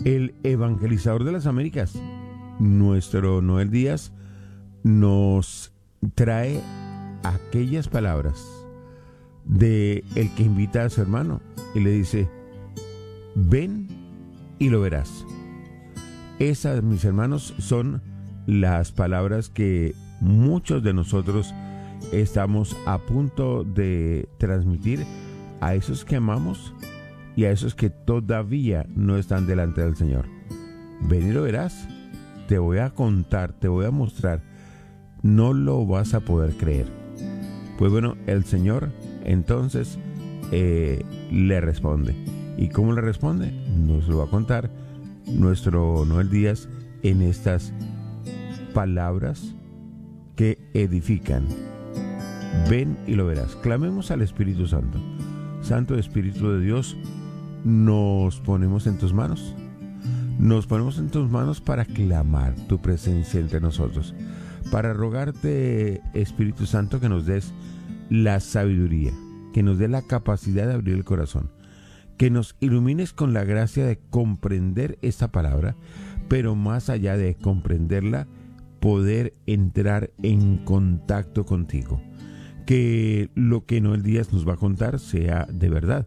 El evangelizador de las Américas, nuestro Noel Díaz, nos trae aquellas palabras de el que invita a su hermano y le dice: ven y lo verás. Esas, mis hermanos, son las palabras que muchos de nosotros estamos a punto de transmitir a esos que amamos y a esos que todavía no están delante del Señor. Ven y lo verás. Te voy a contar, te voy a mostrar. No lo vas a poder creer. Pues bueno, el Señor entonces le responde. ¿Y cómo le responde? Nos lo va a contar nuestro Noel Díaz en estas palabras que edifican. Ven y lo verás. Clamemos al Espíritu Santo. Santo Espíritu de Dios, nos ponemos en tus manos. Nos ponemos en tus manos para clamar tu presencia entre nosotros, para rogarte, Espíritu Santo, que nos des la sabiduría, que nos dé la capacidad de abrir el corazón, que nos ilumines con la gracia de comprender esta palabra, pero más allá de comprenderla, poder entrar en contacto contigo. Que lo que Noel Díaz nos va a contar sea de verdad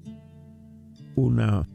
una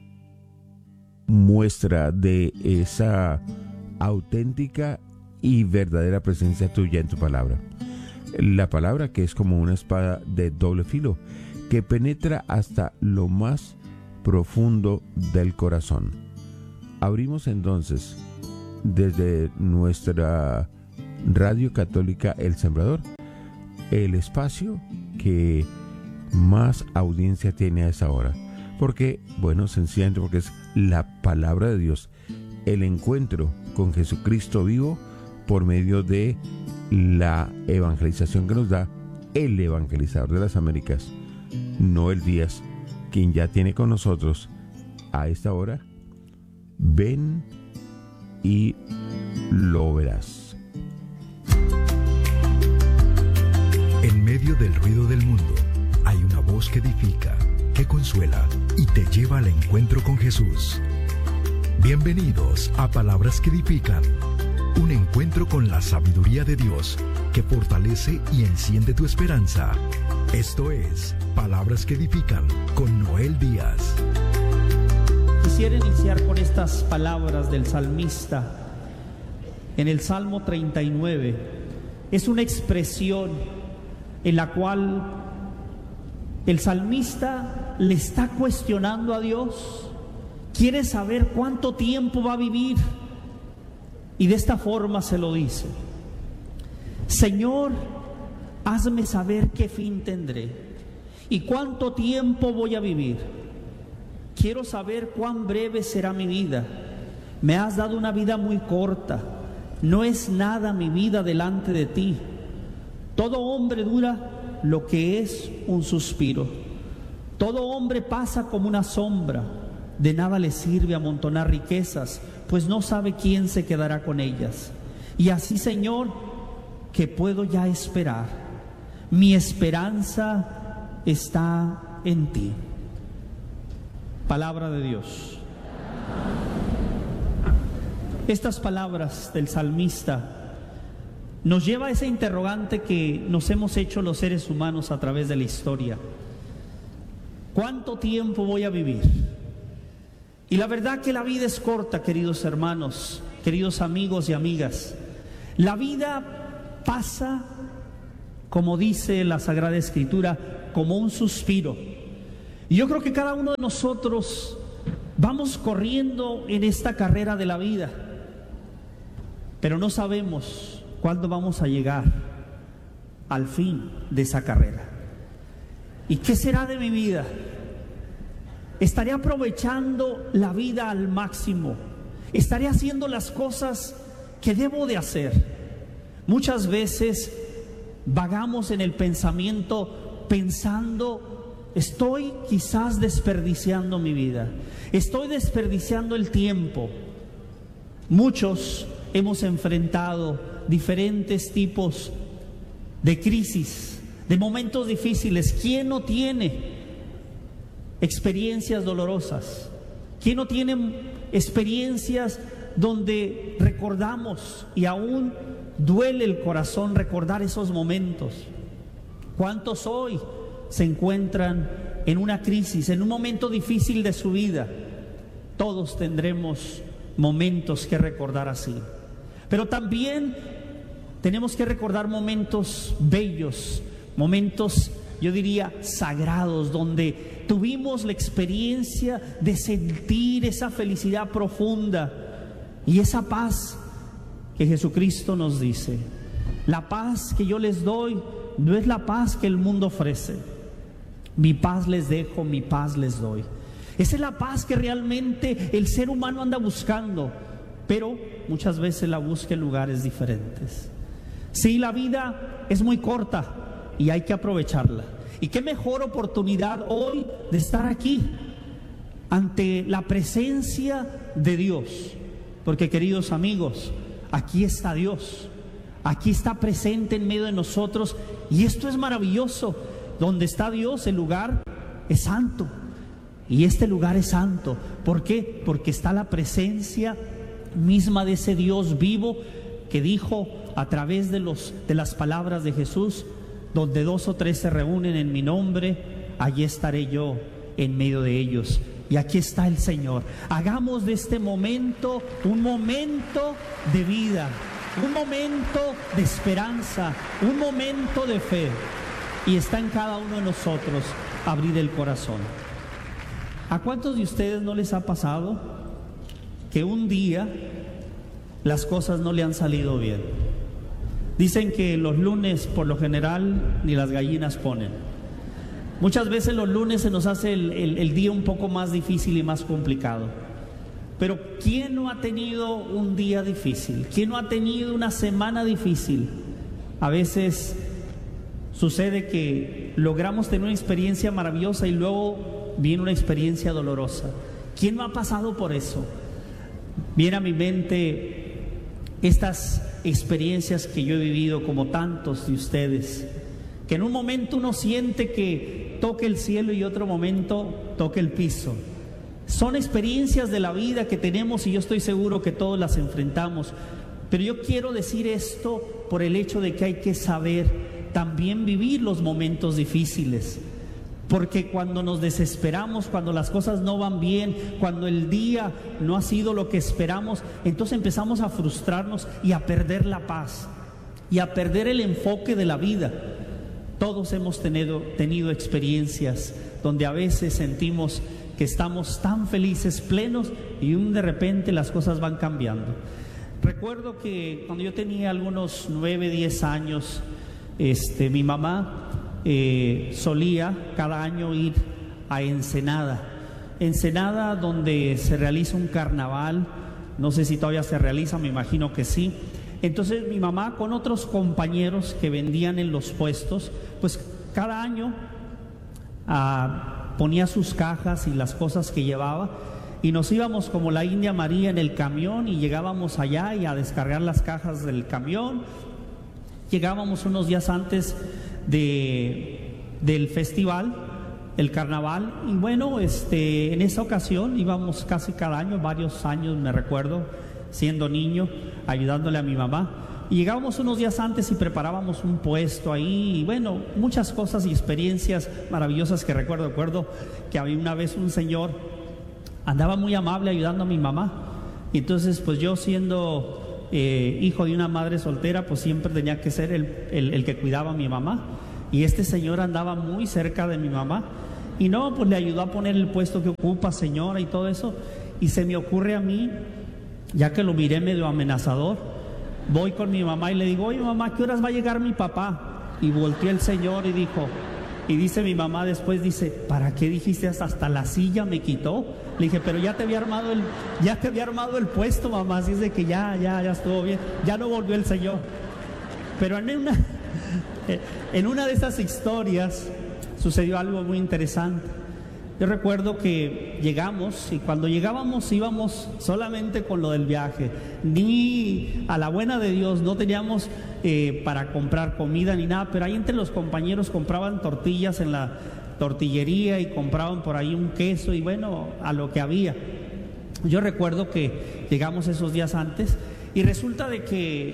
muestra de esa auténtica y verdadera presencia tuya en tu palabra. La palabra que es como una espada de doble filo, que penetra hasta lo más profundo del corazón. Abrimos entonces desde nuestra Radio Católica El Sembrador el espacio que más audiencia tiene a esa hora. Porque, bueno, sencillamente porque es la palabra de Dios, el encuentro con Jesucristo vivo por medio de la evangelización que nos da el evangelizador de las Américas, Noel Díaz, quien ya tiene con nosotros a esta hora. Ven y lo verás. En medio del ruido del mundo hay una voz que edifica, que consuela y te lleva al encuentro con Jesús. Bienvenidos a Palabras que Edifican, un encuentro con la sabiduría de Dios que fortalece y enciende tu esperanza. Esto es Palabras que Edifican con Noel Díaz. Quisiera iniciar con estas palabras del salmista en el Salmo 39. Es una expresión en la cual el salmista le está cuestionando a Dios, quiere saber cuánto tiempo va a vivir, y de esta forma se lo dice: Señor, hazme saber qué fin tendré y cuánto tiempo voy a vivir. Quiero saber cuán breve será mi vida. Me has dado una vida muy corta, no es nada mi vida delante de ti. Todo hombre dura lo que es un suspiro. Todo hombre pasa como una sombra. De nada le sirve amontonar riquezas, pues no sabe quién se quedará con ellas. Y así, Señor, que puedo ya esperar. Mi esperanza está en ti. Palabra de Dios. Estas palabras del salmista nos lleva a ese interrogante que nos hemos hecho los seres humanos a través de la historia. ¿Cuánto tiempo voy a vivir? Y la verdad que la vida es corta, queridos hermanos, queridos amigos y amigas. La vida pasa, como dice la Sagrada Escritura, como un suspiro. Y yo creo que cada uno de nosotros vamos corriendo en esta carrera de la vida, pero no sabemos cuándo vamos a llegar al fin de esa carrera. ¿Y qué será de mi vida? ¿Estaré aprovechando la vida al máximo? ¿Estaré haciendo las cosas que debo de hacer? Muchas veces vagamos en el pensamiento pensando: estoy quizás desperdiciando mi vida, estoy desperdiciando el tiempo. Muchos hemos enfrentado diferentes tipos de crisis, de momentos difíciles. ¿Quién no tiene experiencias dolorosas? ¿Quién no tiene experiencias donde recordamos y aún duele el corazón recordar esos momentos? ¿Cuántos hoy se encuentran en una crisis, en un momento difícil de su vida? Todos tendremos momentos que recordar así. Pero también tenemos que recordar momentos bellos, momentos, yo diría, sagrados, donde tuvimos la experiencia de sentir esa felicidad profunda y esa paz que Jesucristo nos dice. La paz que yo les doy no es la paz que el mundo ofrece. Mi paz les dejo, mi paz les doy. Esa es la paz que realmente el ser humano anda buscando, pero muchas veces la busca en lugares diferentes. Sí, la vida es muy corta y hay que aprovecharla. Y qué mejor oportunidad hoy de estar aquí ante la presencia de Dios. Porque, queridos amigos, aquí está Dios, aquí está presente en medio de nosotros, y esto es maravilloso. Donde está Dios, el lugar es santo, y este lugar es santo. ¿Por qué? Porque está la presencia misma de ese Dios vivo que dijo a través de las palabras de Jesús: donde 2 o 3 se reúnen en mi nombre, allí estaré yo en medio de ellos. Y aquí está el Señor. Hagamos de este momento un momento de vida, un momento de esperanza, un momento de fe. Y está en cada uno de nosotros abrir el corazón. ¿A cuántos de ustedes no les ha pasado que un día las cosas no le han salido bien? Dicen que los lunes por lo general ni las gallinas ponen. Muchas veces los lunes se nos hace el día un poco más difícil y más complicado. Pero ¿quién no ha tenido un día difícil? ¿Quién no ha tenido una semana difícil? A veces sucede que logramos tener una experiencia maravillosa y luego viene una experiencia dolorosa. ¿Quién no ha pasado por eso? Viene a mi mente estas experiencias que yo he vivido, como tantos de ustedes, que en un momento uno siente que toca el cielo y otro momento toca el piso. Son experiencias de la vida que tenemos y yo estoy seguro que todos las enfrentamos. Pero yo quiero decir esto por el hecho de que hay que saber también vivir los momentos difíciles. Porque cuando nos desesperamos, cuando las cosas no van bien, cuando el día no ha sido lo que esperamos, entonces empezamos a frustrarnos y a perder la paz y a perder el enfoque de la vida. Todos hemos tenido experiencias donde a veces sentimos que estamos tan felices, plenos, y de repente las cosas van cambiando. Recuerdo que cuando yo tenía algunos 9, 10 años, mi mamá solía cada año ir a Ensenada, donde se realiza un carnaval. No sé si todavía se realiza, me imagino que sí. Entonces mi mamá, con otros compañeros que vendían en los puestos, pues cada año ponía sus cajas y las cosas que llevaba, y nos íbamos como la India María en el camión y llegábamos allá y a descargar las cajas del camión. Llegábamos unos días antes del festival, el carnaval, y bueno, en esa ocasión íbamos casi cada año, varios años me recuerdo, siendo niño, ayudándole a mi mamá. Y llegábamos unos días antes y preparábamos un puesto ahí, y bueno, muchas cosas y experiencias maravillosas que recuerdo. Recuerdo que había una vez un señor, andaba muy amable ayudando a mi mamá, y entonces pues yo, siendo hijo de una madre soltera, pues siempre tenía que ser el que cuidaba a mi mamá, y este señor andaba muy cerca de mi mamá, y no, pues le ayudó a poner el puesto que ocupa, señora, y todo eso. Y se me ocurre a mí, ya que lo miré medio amenazador, voy con mi mamá y le digo: oye mamá, ¿qué horas va a llegar mi papá? Y volteó el señor y dijo, y dice mi mamá después, dice: ¿para qué dijiste hasta la silla me quitó? Le dije: pero ya te había armado el puesto, mamá, así es de que ya estuvo bien. Ya no volvió el señor. Pero en una de esas historias sucedió algo muy interesante. Yo recuerdo que llegamos, y cuando llegábamos íbamos solamente con lo del viaje, ni a la buena de Dios no teníamos para comprar comida ni nada, pero ahí entre los compañeros compraban tortillas en la tortillería y compraban por ahí un queso y bueno, a lo que había. Yo recuerdo que llegamos esos días antes y resulta de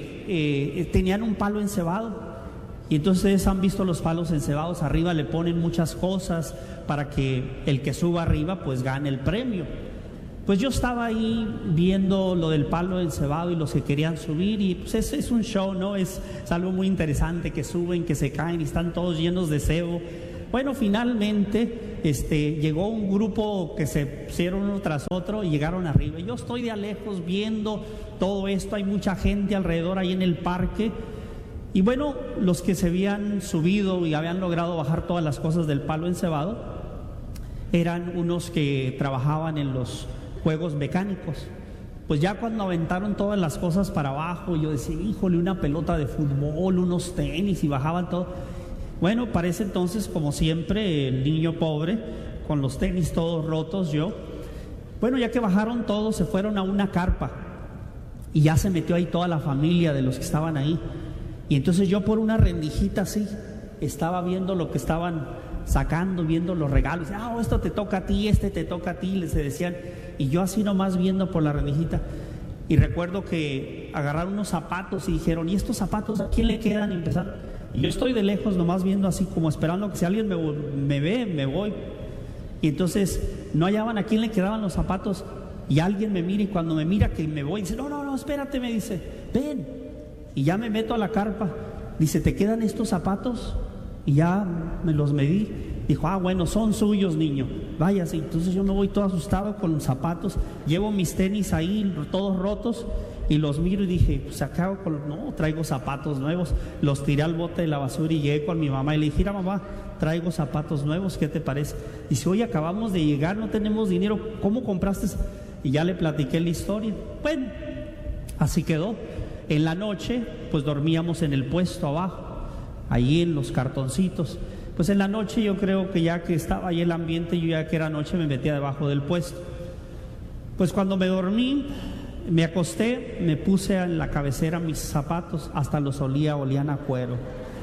que tenían un palo encebado. Y entonces ustedes han visto los palos encebados, arriba le ponen muchas cosas para que el que suba arriba pues gane el premio. Pues yo estaba ahí viendo lo del palo encebado y los que querían subir, y pues es un show, ¿no? Es algo muy interesante, que suben, que se caen y están todos llenos de cebo. Bueno, finalmente llegó un grupo que se pusieron uno tras otro y llegaron arriba. Yo estoy de a lejos viendo todo esto, hay mucha gente alrededor ahí en el parque. Y bueno, los que se habían subido y habían logrado bajar todas las cosas del palo encebado eran unos que trabajaban en los juegos mecánicos. Pues ya cuando aventaron todas las cosas para abajo, yo decía, híjole, una pelota de fútbol, unos tenis, y bajaban todo. Bueno, parece entonces, como siempre, el niño pobre, con los tenis todos rotos, yo. Bueno, ya que bajaron todos, se fueron a una carpa y ya se metió ahí toda la familia de los que estaban ahí. Y entonces yo por una rendijita así estaba viendo lo que estaban sacando, viendo los regalos. Esto te toca a ti, este te toca a ti, les decían. Y yo así nomás viendo por la rendijita. Y recuerdo que agarraron unos zapatos y dijeron, ¿y estos zapatos a quién le quedan? Y empezaron. Y yo estoy de lejos nomás viendo así, como esperando que si alguien me ve, me voy. Y entonces no hallaban a quién le quedaban los zapatos. Y alguien me mira, y cuando me mira que me voy, dice, no, espérate, me dice, ven. Y ya me meto a la carpa. Dice, ¿te quedan estos zapatos? Y ya me los medí. Dijo, bueno, son suyos, niño, váyase. Entonces yo me voy todo asustado con los zapatos. Llevo mis tenis ahí todos rotos y los miro y dije, pues acabo no, traigo zapatos nuevos. Los tiré al bote de la basura y llegué con mi mamá y le dije, mira, mamá, traigo zapatos nuevos, ¿qué te parece? Dice, oye, acabamos de llegar, no tenemos dinero, ¿cómo compraste? Y ya le platiqué la historia. Bueno, así quedó. En la noche pues dormíamos en el puesto abajo, ahí en los cartoncitos. Pues en la noche yo creo que ya que estaba ahí el ambiente, yo ya que era noche me metía debajo del puesto. Pues cuando me dormí, me acosté, me puse en la cabecera mis zapatos, hasta los olían a cuero.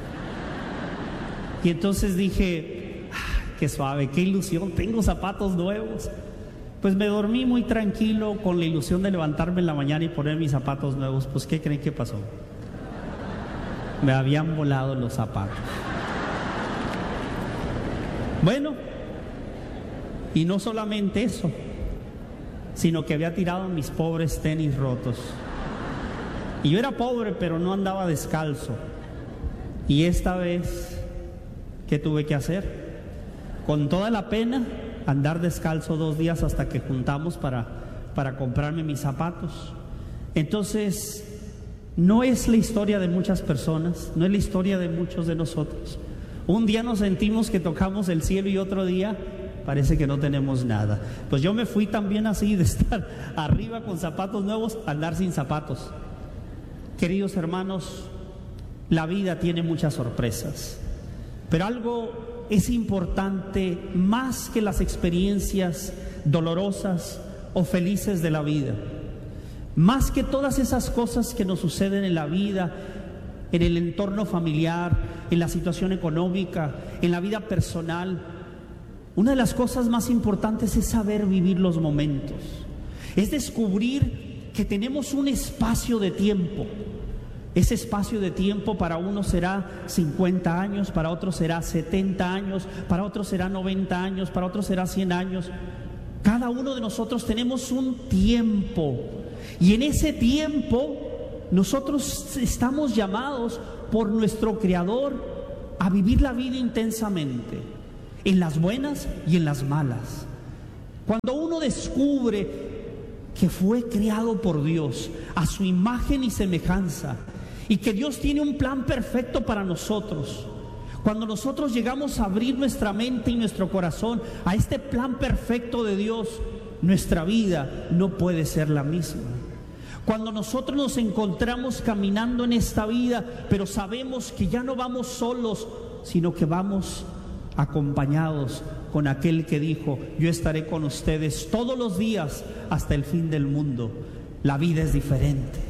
Y entonces dije, qué suave, qué ilusión, tengo zapatos nuevos. Pues me dormí muy tranquilo con la ilusión de levantarme en la mañana y poner mis zapatos nuevos. Pues ¿qué creen que pasó? Me habían volado los zapatos. Bueno, y no solamente eso, sino que había tirado mis pobres tenis rotos. Y yo era pobre, pero no andaba descalzo. Y esta vez, ¿qué tuve que hacer? Con toda la pena, andar descalzo 2 días hasta que juntamos para comprarme mis zapatos. Entonces, no es la historia de muchas personas, no es la historia de muchos de nosotros. Un día nos sentimos que tocamos el cielo y otro día parece que no tenemos nada. Pues yo me fui también así, de estar arriba con zapatos nuevos a andar sin zapatos. Queridos hermanos, la vida tiene muchas sorpresas, pero algo es importante más que las experiencias dolorosas o felices de la vida, más que todas esas cosas que nos suceden en la vida, en el entorno familiar, en la situación económica, en la vida personal. Una de las cosas más importantes es saber vivir los momentos, es descubrir que tenemos un espacio de tiempo. Ese espacio de tiempo para uno será 50 años, para otros será 70 años, para otros será 90 años, para otros será 100 años. Cada uno de nosotros tenemos un tiempo, y en ese tiempo nosotros estamos llamados por nuestro Creador a vivir la vida intensamente, en las buenas y en las malas. Cuando uno descubre que fue creado por Dios a su imagen y semejanza, y que Dios tiene un plan perfecto para nosotros, cuando nosotros llegamos a abrir nuestra mente y nuestro corazón a este plan perfecto de Dios, nuestra vida no puede ser la misma. Cuando nosotros nos encontramos caminando en esta vida, pero sabemos que ya no vamos solos, sino que vamos acompañados con aquel que dijo: yo estaré con ustedes todos los días hasta el fin del mundo. La vida es diferente.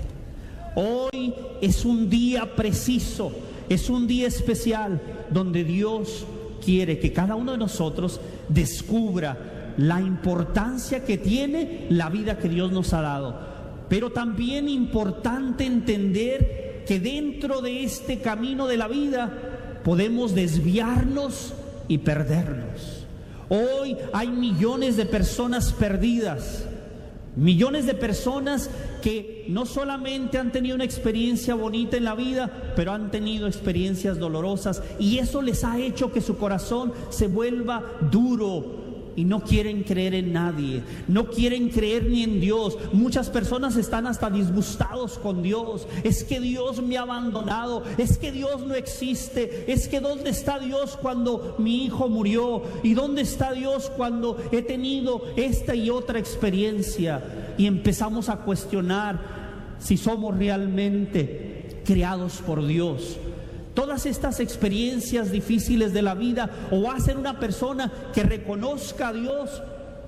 Hoy es un día preciso, es un día especial donde Dios quiere que cada uno de nosotros descubra la importancia que tiene la vida que Dios nos ha dado. Pero también importante entender que dentro de este camino de la vida podemos desviarnos y perdernos. Hoy hay millones de personas perdidas, millones de personas que no solamente han tenido una experiencia bonita en la vida, pero han tenido experiencias dolorosas, y eso les ha hecho que su corazón se vuelva duro y no quieren creer en nadie, no quieren creer ni en Dios. Muchas personas están hasta disgustados con Dios. Es que Dios me ha abandonado, es que Dios no existe, es que ¿dónde está Dios cuando mi hijo murió? ¿Y dónde está Dios cuando he tenido esta y otra experiencia? Y empezamos a cuestionar si somos realmente creados por Dios. Todas estas experiencias difíciles de la vida o hacen una persona que reconozca a Dios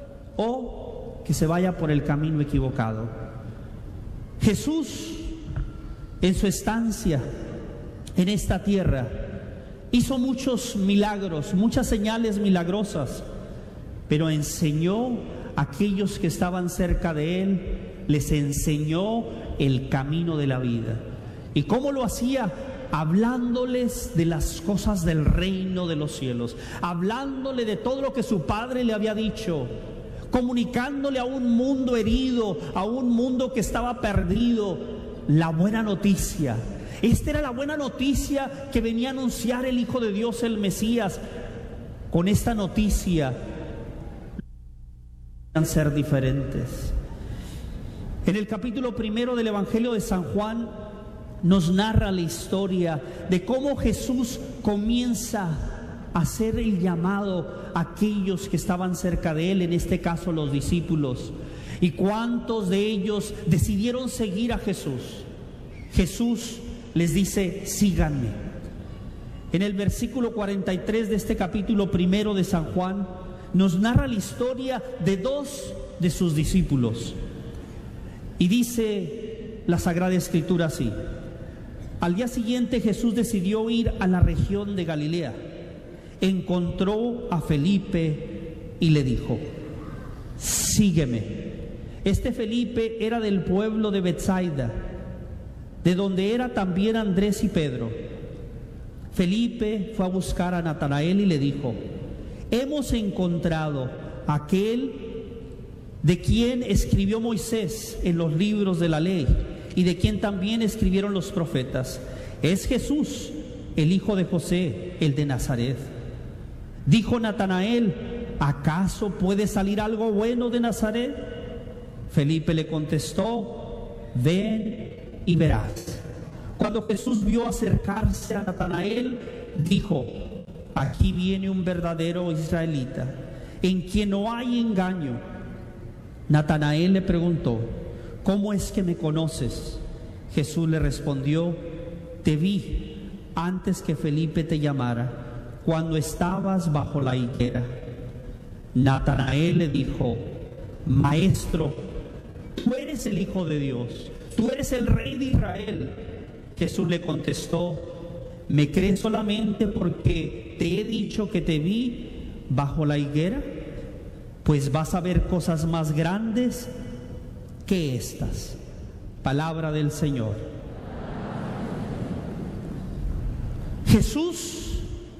o que se vaya por el camino equivocado. Jesús, en su estancia en esta tierra, hizo muchos milagros, muchas señales milagrosas, pero enseñó a aquellos que estaban cerca de Él, les enseñó el camino de la vida. ¿Y cómo lo hacía? Hablándoles de las cosas del reino de los cielos, hablándole de todo lo que su padre le había dicho, comunicándole a un mundo herido, a un mundo que estaba perdido, la buena noticia. Esta era la buena noticia que venía a anunciar el Hijo de Dios, el Mesías. Con esta noticia van a ser diferentes. En el capítulo 1 del Evangelio de San Juan nos narra la historia de cómo Jesús comienza a hacer el llamado a aquellos que estaban cerca de Él, en este caso los discípulos. ¿Y cuántos de ellos decidieron seguir a Jesús? Jesús les dice: síganme. En el versículo 43 de este capítulo 1 de San Juan nos narra la historia de dos de sus discípulos. Y dice la Sagrada Escritura así: al día siguiente Jesús decidió ir a la región de Galilea. Encontró a Felipe y le dijo: sígueme. Este Felipe era del pueblo de Betsaida, de donde era también Andrés y Pedro. Felipe fue a buscar a Natanael y le dijo: hemos encontrado a aquel de quien escribió Moisés en los libros de la ley y de quien también escribieron los profetas. Es Jesús, el hijo de José, el de Nazaret. Dijo Natanael: ¿acaso puede salir algo bueno de Nazaret? Felipe le contestó: ven y verás. Cuando Jesús vio acercarse a Natanael, dijo: aquí viene un verdadero israelita, en quien no hay engaño. Natanael le preguntó: ¿cómo es que me conoces? Jesús le respondió: te vi antes que Felipe te llamara, cuando estabas bajo la higuera. Natanael le dijo: Maestro, tú eres el Hijo de Dios, tú eres el Rey de Israel. Jesús le contestó: ¿me crees solamente porque te he dicho que te vi bajo la higuera? Pues vas a ver cosas más grandes que estas. Palabra del Señor. Jesús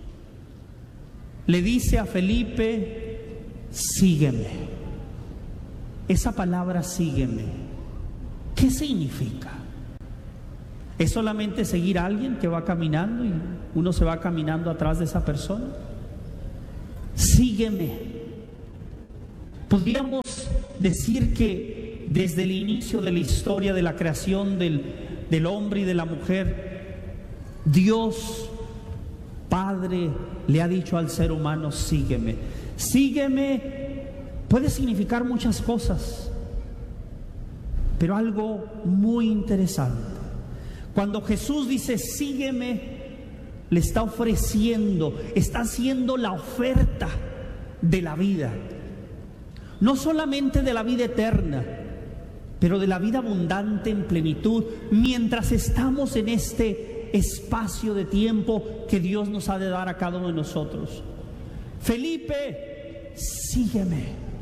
le dice a Felipe: sígueme. Esa palabra sígueme, ¿qué significa? ¿Es solamente seguir a alguien que va caminando y uno se va caminando atrás de esa persona? Sígueme. Podríamos decir que desde el inicio de la historia de la creación del hombre y de la mujer, Dios Padre le ha dicho al ser humano: sígueme. Sígueme puede significar muchas cosas, pero algo muy interesante. Cuando Jesús dice sígueme, le está ofreciendo, está haciendo la oferta de la vida. No solamente de la vida eterna, pero de la vida abundante en plenitud, mientras estamos en este espacio de tiempo que Dios nos ha de dar a cada uno de nosotros. Felipe, sígueme.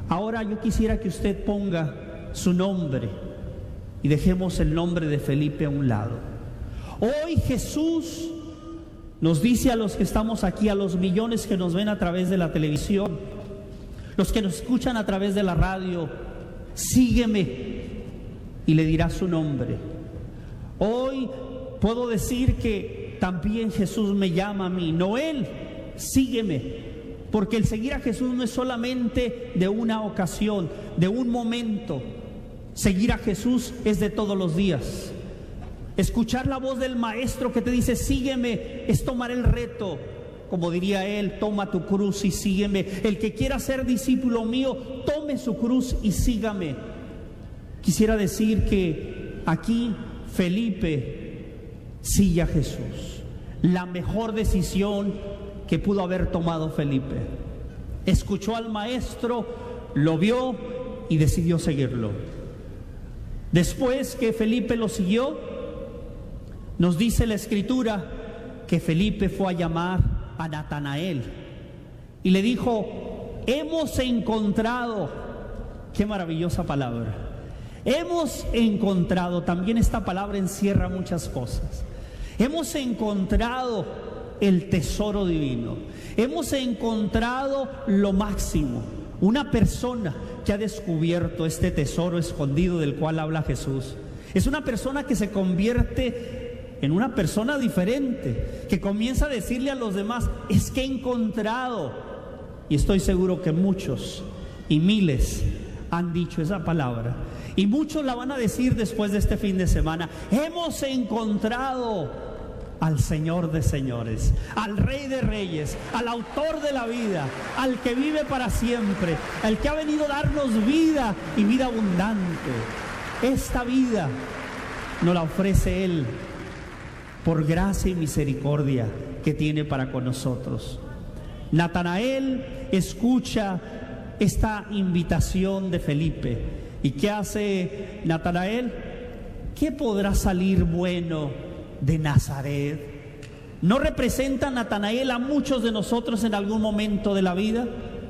Ahora yo quisiera que usted ponga su nombre y dejemos el nombre de Felipe a un lado. Hoy Jesús nos dice a los que estamos aquí, a los millones que nos ven a través de la televisión, los que nos escuchan a través de la radio, sígueme, y le dirá su nombre. Hoy puedo decir que también Jesús me llama a mí, Noel, sígueme. Porque el seguir a Jesús no es solamente de una ocasión, de un momento. Seguir a Jesús es de todos los días. Escuchar la voz del Maestro que te dice sígueme es tomar el reto. Como diría él, toma tu cruz y sígueme. El que quiera ser discípulo mío, tome su cruz y sígame. Quisiera decir que aquí Felipe sigue a Jesús. La mejor decisión que pudo haber tomado Felipe. Escuchó al Maestro, lo vio y decidió seguirlo. Después que Felipe lo siguió, nos dice la Escritura que Felipe fue a llamar a Natanael y le dijo: hemos encontrado, qué maravillosa palabra, hemos encontrado, también esta palabra encierra muchas cosas, hemos encontrado el tesoro divino, hemos encontrado lo máximo, una persona que ha descubierto este tesoro escondido del cual habla Jesús. Es una persona que se convierte en una persona diferente, que comienza a decirle a los demás: es que he encontrado. Y estoy seguro que muchos y miles han dicho esa palabra, y muchos la van a decir después de este fin de semana: hemos encontrado al Señor de señores, al Rey de reyes, al autor de la vida, al que vive para siempre, al que ha venido a darnos vida y vida abundante. Esta vida nos la ofrece Él por gracia y misericordia que tiene para con nosotros. Natanael escucha esta invitación de Felipe. ¿Y qué hace Natanael? ¿Qué podrá salir bueno de Nazaret? ¿No representa Natanael a muchos de nosotros en algún momento de la vida?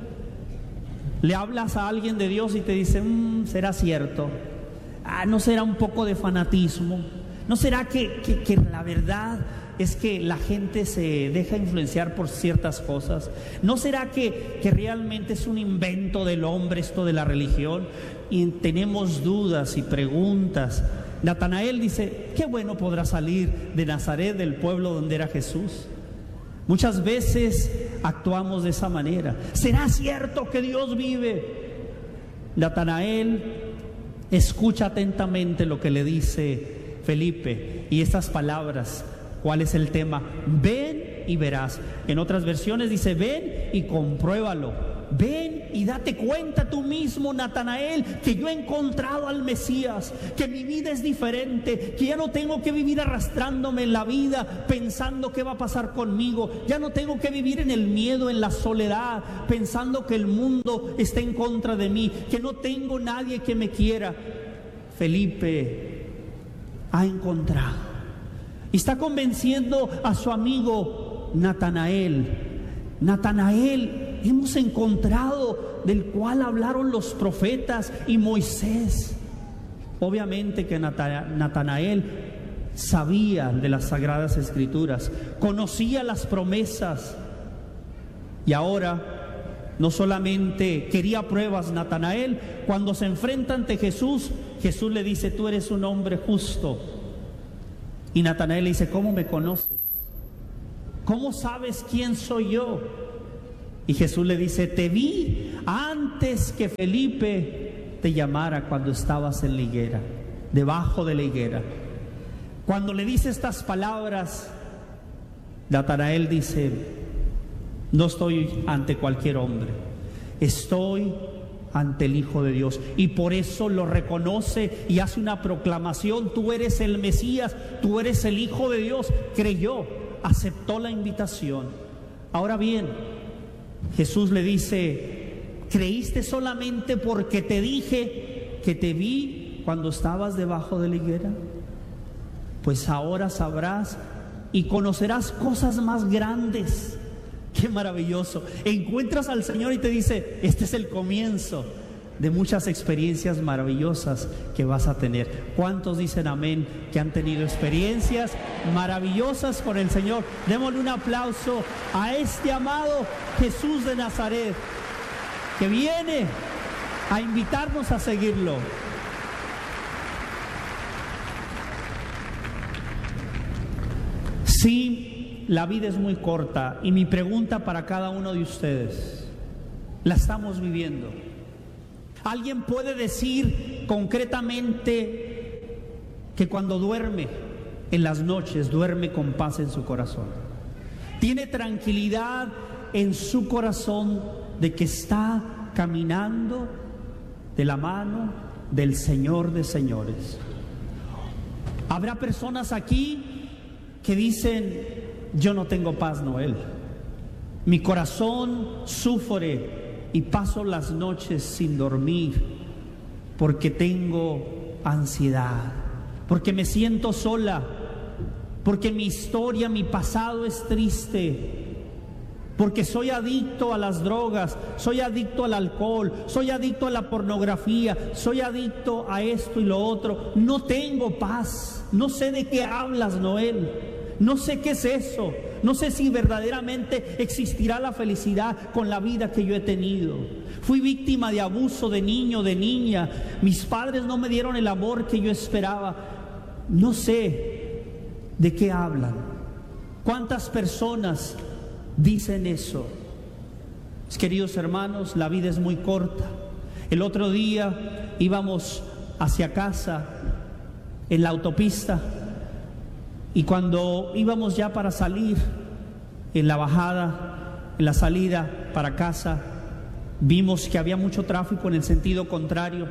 Le hablas a alguien de Dios y te dice: ¿será cierto? ¿No será un poco de fanatismo? ¿No será que la verdad es que la gente se deja influenciar por ciertas cosas? ¿No será que realmente es un invento del hombre esto de la religión? Y tenemos dudas y preguntas. Natanael dice: qué bueno podrá salir de Nazaret, del pueblo donde era Jesús. Muchas veces actuamos de esa manera. ¿Será cierto que Dios vive? Natanael escucha atentamente lo que le dice Felipe y estas palabras. ¿Cuál es el tema? Ven y verás. En otras versiones dice: ven y compruébalo. Ven y date cuenta tú mismo, Natanael, que yo he encontrado al Mesías, que mi vida es diferente, que ya no tengo que vivir arrastrándome en la vida pensando qué va a pasar conmigo, ya no tengo que vivir en el miedo, en la soledad, pensando que el mundo está en contra de mí, que no tengo nadie que me quiera. Felipe ha encontrado y está convenciendo a su amigo Natanael: Natanael, hemos encontrado del cual hablaron los profetas y Moisés. Obviamente que Natanael sabía de las Sagradas Escrituras, conocía las promesas, y ahora no solamente quería pruebas. Natanael, cuando se enfrenta ante Jesús, Jesús le dice: tú eres un hombre justo. Y Natanael le dice: ¿cómo me conoces? ¿Cómo sabes quién soy yo? Y Jesús le dice: te vi antes que Felipe te llamara, cuando estabas en la higuera, debajo de la higuera. Cuando le dice estas palabras, Natanael dice: no estoy ante cualquier hombre, estoy ante el Hijo de Dios. Y por eso lo reconoce y hace una proclamación: tú eres el Mesías, tú eres el Hijo de Dios. Creyó, aceptó la invitación. Ahora bien, Jesús le dice: ¿creíste solamente porque te dije que te vi cuando estabas debajo de la higuera? Pues ahora sabrás y conocerás cosas más grandes. Qué maravilloso. Encuentras al Señor y te dice: este es el comienzo. de muchas experiencias maravillosas que vas a tener. ¿Cuántos dicen amén que han tenido experiencias maravillosas con el Señor? Démosle un aplauso a este amado Jesús de Nazaret, que viene a invitarnos a seguirlo. Sí, la vida es muy corta, y mi pregunta para cada uno de ustedes: ¿la estamos viviendo? ¿Alguien puede decir concretamente que cuando duerme en las noches, duerme con paz en su corazón? ¿Tiene tranquilidad en su corazón de que está caminando de la mano del Señor de señores? Habrá personas aquí que dicen: yo no tengo paz, Noel. Mi corazón sufre y paso las noches sin dormir porque tengo ansiedad, porque me siento sola, porque mi historia, mi pasado es triste, porque soy adicto a las drogas, soy adicto al alcohol, soy adicto a la pornografía, soy adicto a esto y lo otro. No tengo paz. No sé de qué hablas, Noel. No sé qué es eso. No sé si verdaderamente existirá la felicidad con la vida que yo he tenido. Fui víctima de abuso de niño, de niña. Mis padres no me dieron el amor que yo esperaba. No sé de qué hablan. ¿Cuántas personas dicen eso? Queridos hermanos, la vida es muy corta. El otro día íbamos hacia casa en la autopista, y cuando íbamos ya para salir, en la bajada, en la salida para casa, vimos que había mucho tráfico en el sentido contrario,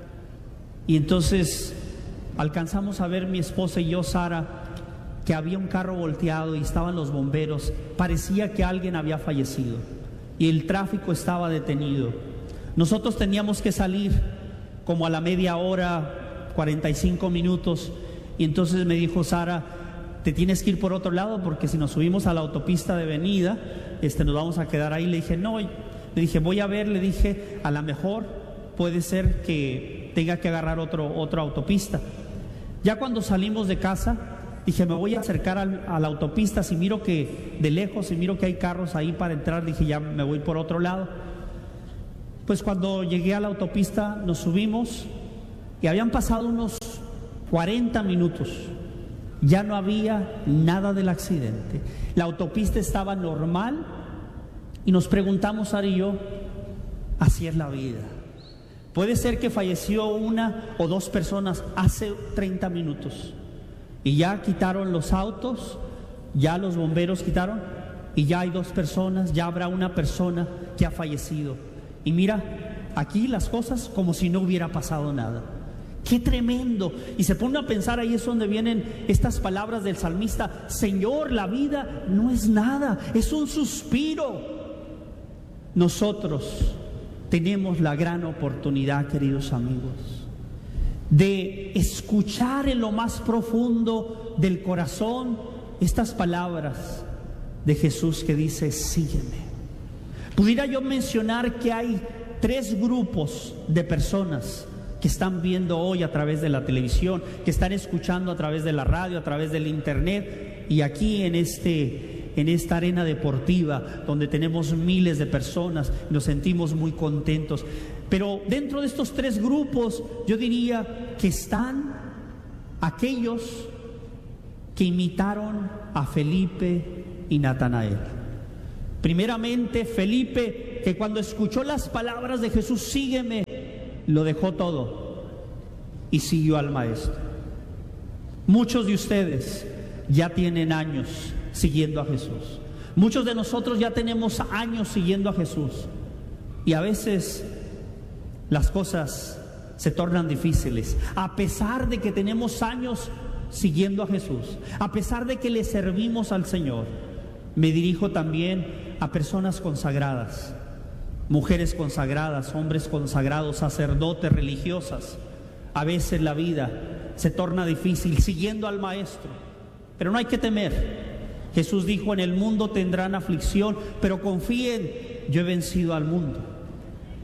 y entonces alcanzamos a ver mi esposa y yo, Sara, que había un carro volteado y estaban los bomberos. Parecía que alguien había fallecido y el tráfico estaba detenido. Nosotros teníamos que salir como a la media hora, 45 minutos, y entonces me dijo Sara: te tienes que ir por otro lado porque si nos subimos a la autopista de venida, nos vamos a quedar ahí. Le dije: no. Le dije: voy a ver, le dije, a lo mejor puede ser que tenga que agarrar otra autopista. Ya cuando salimos de casa, dije: me voy a acercar a la autopista, si miro que de lejos, si miro que hay carros ahí para entrar, dije: ya me voy por otro lado. Pues cuando llegué a la autopista, nos subimos y habían pasado unos 40 minutos. Ya no había nada del accidente. La autopista estaba normal y nos preguntamos, Sara y yo: así es la vida. Puede ser que falleció una o dos personas hace 30 minutos y ya quitaron los autos, ya los bomberos quitaron y ya hay 2 personas, ya habrá una persona que ha fallecido. Y mira, aquí las cosas como si no hubiera pasado nada. ¡Qué tremendo! Y se pone a pensar, ahí es donde vienen estas palabras del salmista: Señor, la vida no es nada, es un suspiro. Nosotros tenemos la gran oportunidad, queridos amigos, de escuchar en lo más profundo del corazón estas palabras de Jesús que dice: sígueme. Pudiera yo mencionar que hay 3 grupos de personas que están viendo hoy a través de la televisión, que están escuchando a través de la radio, a través del internet, y aquí en esta arena deportiva donde tenemos miles de personas, nos sentimos muy contentos. Pero dentro de estos 3 grupos, yo diría que están aquellos que imitaron a Felipe y Natanael. Primeramente, Felipe, que cuando escuchó las palabras de Jesús: sígueme, lo dejó todo y siguió al Maestro. Muchos de ustedes ya tienen años siguiendo a Jesús. Muchos de nosotros ya tenemos años siguiendo a Jesús, y a veces las cosas se tornan difíciles. A pesar de que tenemos años siguiendo a Jesús, a pesar de que le servimos al Señor, me dirijo también a personas consagradas, mujeres consagradas, hombres consagrados, sacerdotes, religiosas. A veces la vida se torna difícil siguiendo al Maestro, pero no hay que temer. Jesús dijo: en el mundo tendrán aflicción, pero confíen, yo he vencido al mundo.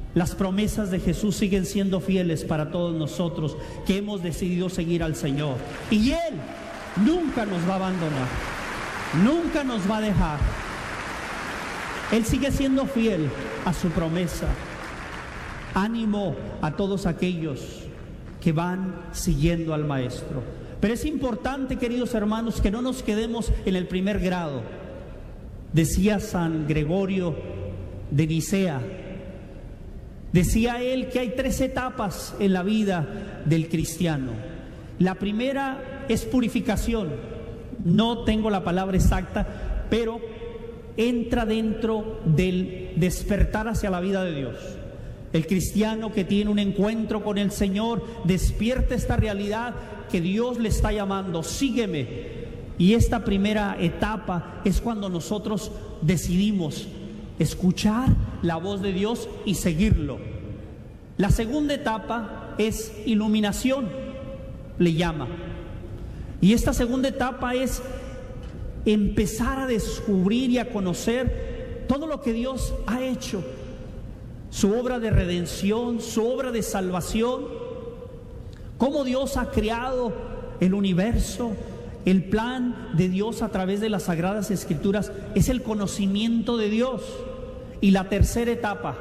Las promesas de Jesús siguen siendo fieles para todos nosotros que hemos decidido seguir al Señor. Y Él nunca nos va a abandonar, nunca nos va a dejar. Él sigue siendo fiel a su promesa. Ánimo a todos aquellos que van siguiendo al Maestro. Pero es importante, queridos hermanos, que no nos quedemos en el primer grado. Decía San Gregorio de Nicea, decía él que hay 3 etapas en la vida del cristiano. La primera es purificación. No tengo la palabra exacta, pero entra dentro del despertar hacia la vida de Dios. El cristiano que tiene un encuentro con el Señor despierta esta realidad que Dios le está llamando: sígueme. Y esta primera etapa es cuando nosotros decidimos escuchar la voz de Dios y seguirlo. La segunda etapa es iluminación, le llama. Y esta segunda etapa es empezar a descubrir y a conocer todo lo que Dios ha hecho, su obra de redención, su obra de salvación, cómo Dios ha creado el universo. El plan de Dios a través de las Sagradas Escrituras es el conocimiento de Dios. Y la tercera etapa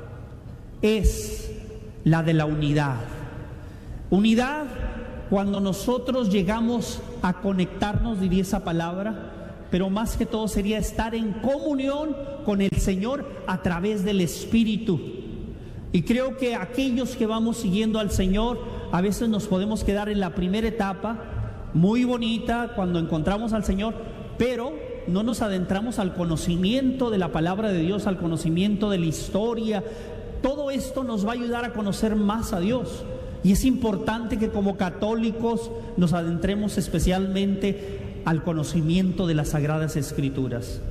es la de la unidad. Unidad cuando nosotros llegamos a conectarnos, diría esa palabra, pero más que todo sería estar en comunión con el Señor a través del Espíritu. Y creo que aquellos que vamos siguiendo al Señor, a veces nos podemos quedar en la primera etapa, muy bonita cuando encontramos al Señor, pero no nos adentramos al conocimiento de la palabra de Dios, al conocimiento de la historia. Todo esto nos va a ayudar a conocer más a Dios. Y es importante que como católicos nos adentremos especialmente al conocimiento de las Sagradas Escrituras.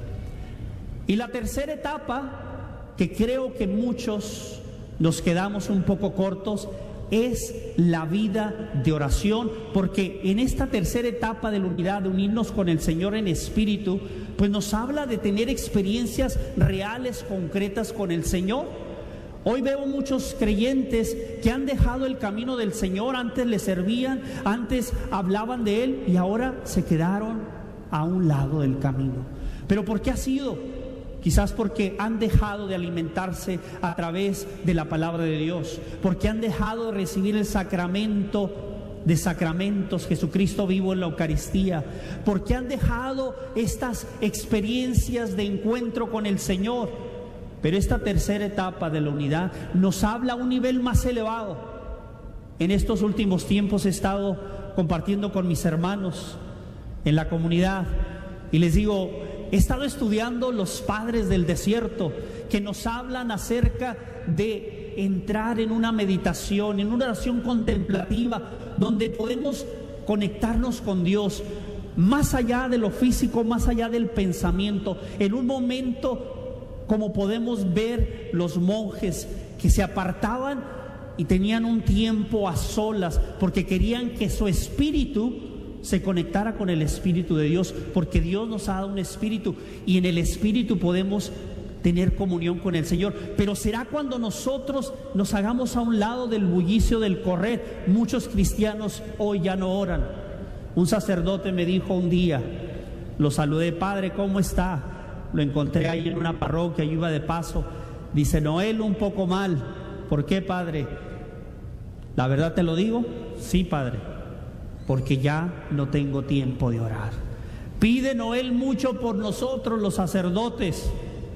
Y la tercera etapa, que creo que muchos nos quedamos un poco cortos, es la vida de oración, porque en esta tercera etapa de la unidad, de unirnos con el Señor en espíritu, pues nos habla de tener experiencias reales, concretas con el Señor. Hoy veo muchos creyentes que han dejado el camino del Señor. Antes le servían, antes hablaban de Él y ahora se quedaron a un lado del camino. ¿Pero por qué ha sido? Quizás porque han dejado de alimentarse a través de la palabra de Dios, porque han dejado de recibir el sacramento de sacramentos, Jesucristo vivo en la Eucaristía, porque han dejado estas experiencias de encuentro con el Señor. Pero esta tercera etapa de la unidad nos habla a un nivel más elevado. En estos últimos tiempos he estado compartiendo con mis hermanos en la comunidad y les digo, he estado estudiando los padres del desierto, que nos hablan acerca de entrar en una meditación, en una oración contemplativa, donde podemos conectarnos con Dios, más allá de lo físico, más allá del pensamiento, en un momento como podemos ver los monjes que se apartaban y tenían un tiempo a solas, porque querían que su espíritu se conectara con el Espíritu de Dios, porque Dios nos ha dado un espíritu y en el espíritu podemos tener comunión con el Señor. Pero será cuando nosotros nos hagamos a un lado del bullicio del correr. Muchos cristianos hoy ya no oran. Un sacerdote me dijo un día, lo saludé: padre, ¿cómo está? Lo encontré ahí en una parroquia, yo iba de paso. Dice: Noel, un poco mal. ¿Por qué, padre? ¿La verdad te lo digo? Sí, padre, porque ya no tengo tiempo de orar. Pide Noel mucho por nosotros los sacerdotes,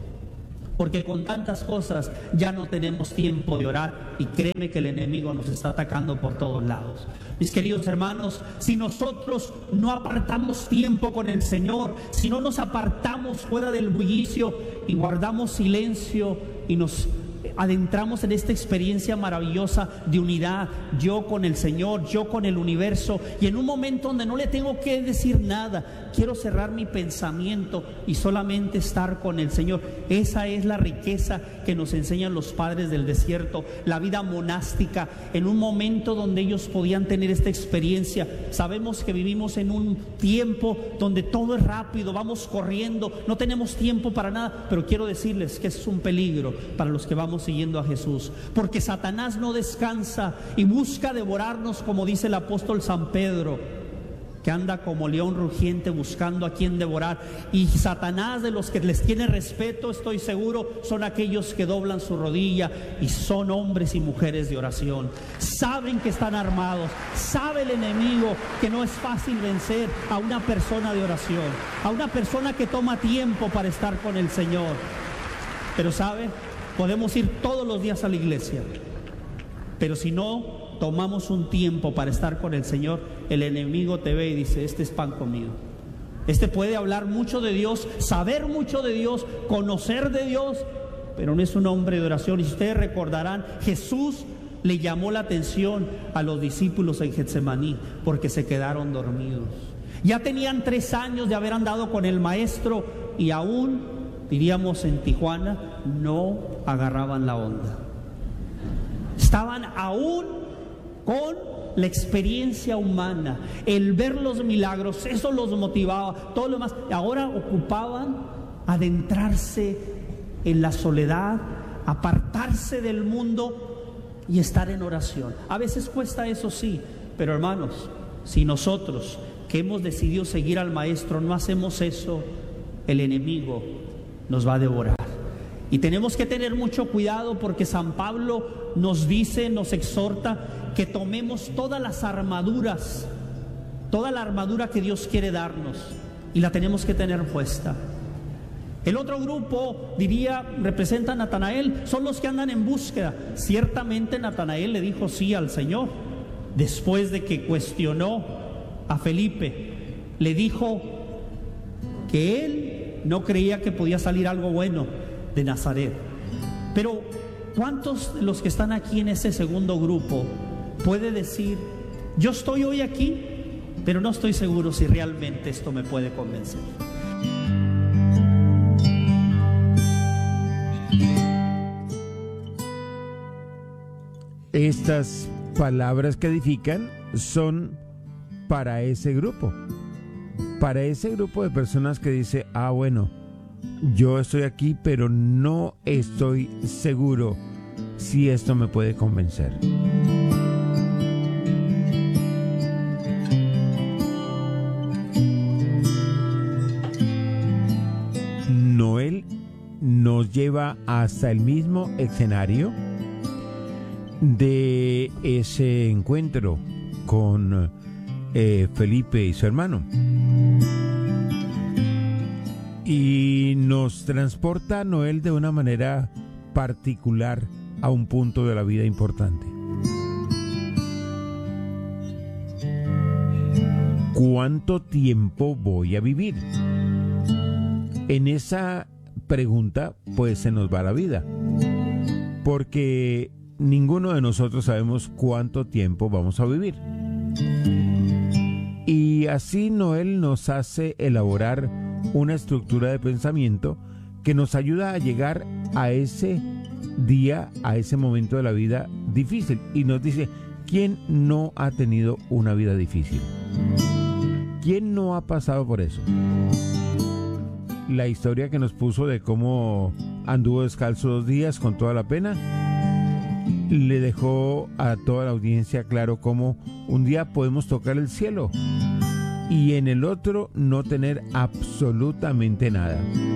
porque con tantas cosas ya no tenemos tiempo de orar, y créeme que el enemigo nos está atacando por todos lados. Mis queridos hermanos, si nosotros no apartamos tiempo con el Señor, si no nos apartamos fuera del bullicio y guardamos silencio y nos adentramos en esta experiencia maravillosa de unidad, yo con el Señor, yo con el universo, y en un momento donde no le tengo que decir nada, quiero cerrar mi pensamiento y solamente estar con el Señor. Esa es la riqueza que nos enseñan los padres del desierto, la vida monástica, en un momento donde ellos podían tener esta experiencia. Sabemos que vivimos en un tiempo donde todo es rápido, vamos corriendo, no tenemos tiempo para nada, pero quiero decirles que es un peligro para los que vamos estamos siguiendo a Jesús, porque Satanás no descansa y busca devorarnos, como dice el apóstol San Pedro, que anda como león rugiente buscando a quien devorar. Y Satanás, de los que les tiene respeto, estoy seguro, son aquellos que doblan su rodilla y son hombres y mujeres de oración. Saben que están armados, sabe el enemigo que no es fácil vencer a una persona de oración, a una persona que toma tiempo para estar con el Señor. Pero sabe, podemos ir todos los días a la iglesia, pero si no tomamos un tiempo para estar con el Señor, el enemigo te ve y dice: este es pan comido. Este puede hablar mucho de Dios, saber mucho de Dios, conocer de Dios, pero no es un hombre de oración. Y ustedes recordarán, Jesús le llamó la atención a los discípulos en Getsemaní porque se quedaron dormidos. Ya tenían 3 años de haber andado con el Maestro y aún, diríamos en Tijuana, no agarraban la onda. Estaban aún con la experiencia humana, el ver los milagros, eso los motivaba, todo lo demás. Ahora ocupaban adentrarse en la soledad, apartarse del mundo y estar en oración. A veces cuesta, eso sí, pero hermanos, si nosotros que hemos decidido seguir al Maestro no hacemos eso, el enemigo nos va a devorar. Y tenemos que tener mucho cuidado, porque San Pablo nos dice, nos exhorta que tomemos todas las armaduras, toda la armadura que Dios quiere darnos, y la tenemos que tener puesta. El otro grupo, diría, representa a Natanael, son los que andan en búsqueda. Ciertamente Natanael le dijo sí al Señor, después de que cuestionó a Felipe. Le dijo que él no creía que podía salir algo bueno de Nazaret. Pero ¿cuántos de los que están aquí en ese segundo grupo puede decir: yo estoy hoy aquí, pero no estoy seguro si realmente esto me puede convencer? Estas palabras que edifican son para ese grupo de personas que dice: ah, bueno, yo estoy aquí, pero no estoy seguro si esto me puede convencer. Noel nos lleva hasta el mismo escenario de ese encuentro con Felipe y su hermano, y nos transporta a Noel de una manera particular a un punto de la vida importante. ¿Cuánto tiempo voy a vivir? En esa pregunta pues se nos va la vida, porque ninguno de nosotros sabemos cuánto tiempo vamos a vivir. Y así Noel nos hace elaborar una estructura de pensamiento que nos ayuda a llegar a ese día, a ese momento de la vida difícil. Y nos dice: ¿quién no ha tenido una vida difícil? ¿Quién no ha pasado por eso? La historia que nos puso de cómo anduvo descalzo 2 días con toda la pena le dejó a toda la audiencia claro cómo un día podemos tocar el cielo y en el otro no tener absolutamente nada.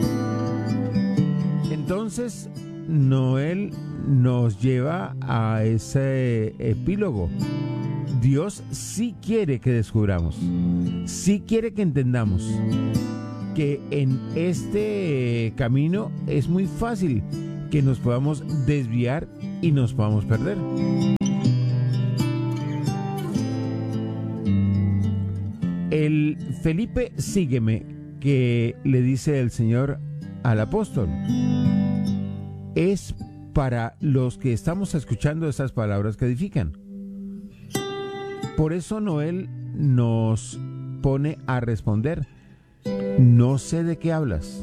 Entonces Noel nos lleva a ese epílogo. Dios sí quiere que descubramos, sí quiere que entendamos que en este camino es muy fácil que nos podamos desviar y nos podamos perder. El Felipe, sígueme, que le dice el Señor al apóstol, es para los que estamos escuchando estas palabras que edifican. Por eso Noel nos pone a responder: no sé de qué hablas.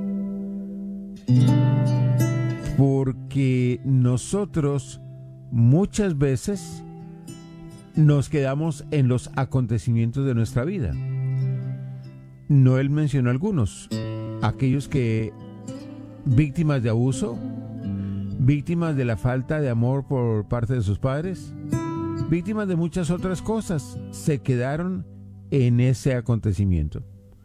Porque nosotros muchas veces nos quedamos en los acontecimientos de nuestra vida. Noel mencionó algunos: aquellos que víctimas de abuso, víctimas de la falta de amor por parte de sus padres, víctimas de muchas otras cosas, se quedaron en ese acontecimiento.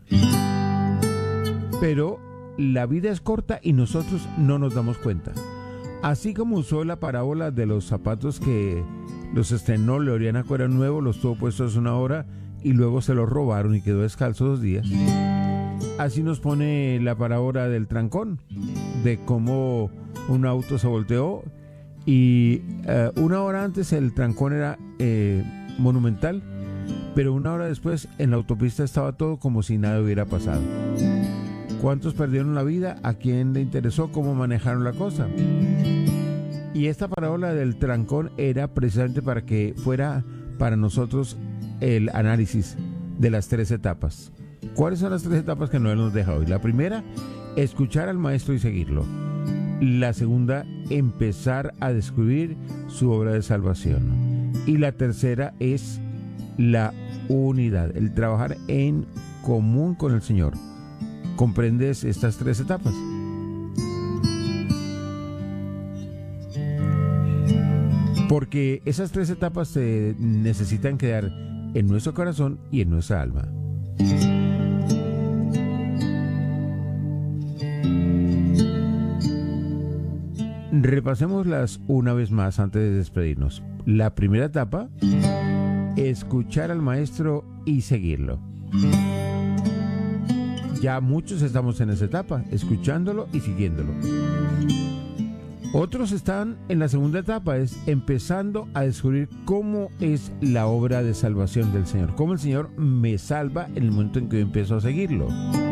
Pero la vida es corta y nosotros no nos damos cuenta. Así como usó la parábola de los zapatos que los estrenó Leoriana Cuero Nuevo, los tuvo puestos 1 hora y luego se los robaron y quedó descalzo 2 días. Así nos pone la parábola del trancón, de cómo un auto se volteó y 1 hora antes el trancón era monumental, pero 1 hora después en la autopista estaba todo como si nada hubiera pasado. ¿Cuántos perdieron la vida? ¿A quién le interesó cómo manejaron la cosa? Y esta parábola del trancón era precisamente para que fuera para nosotros el análisis de las 3 etapas. ¿Cuáles son las 3 etapas que Noel nos deja hoy? La primera, escuchar al maestro y seguirlo. La segunda, empezar a descubrir su obra de salvación. Y la tercera es la unidad, el trabajar en común con el Señor. ¿Comprendes estas 3 etapas? Porque esas 3 etapas se necesitan quedar en nuestro corazón y en nuestra alma. Repasémoslas una vez más antes de despedirnos. La primera etapa, escuchar al maestro y seguirlo. Ya muchos estamos en esa etapa, escuchándolo y siguiéndolo. Otros están en la segunda etapa, es empezando a descubrir cómo es la obra de salvación del Señor, cómo el Señor me salva en el momento en que yo empiezo a seguirlo.